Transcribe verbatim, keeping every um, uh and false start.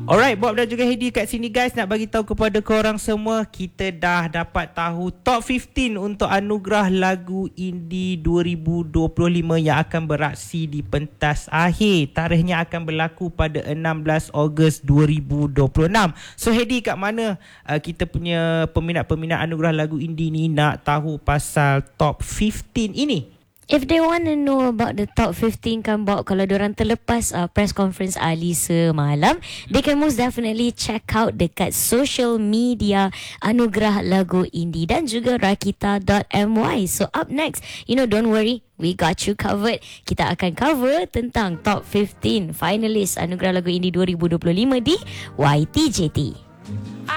Alright, Bob dan juga Hedi kat sini guys, nak bagi tahu kepada korang semua, kita dah dapat tahu top lima belas untuk anugerah lagu indie dua ribu dua puluh lima yang akan beraksi di pentas akhir. Tarikhnya akan berlaku pada enam belas Ogos dua ribu dua puluh enam. So Hedi, kat mana uh, kita punya peminat-peminat anugerah lagu indie ni nak tahu pasal top lima belas ini? If they want to know about the top fifteen kan Bob, kalau diorang terlepas uh, press conference Ali semalam, they can most definitely check out dekat social media Anugerah Lagu Indie dan juga rakita dot my. So up next, you know, don't worry, we got you covered. Kita akan cover tentang top fifteen finalist Anugerah Lagu Indie dua ribu dua puluh lima di Y T J T.